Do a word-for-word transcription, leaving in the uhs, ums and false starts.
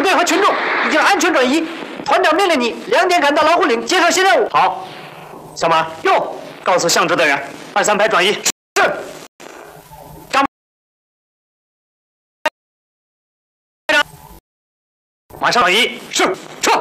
队和群众已经安全转移。团长命令你两点赶到老虎岭接受新任务。 好，小马， 哟， 告诉向支队员，二三排转移。 是。张马上转移。 是。撤。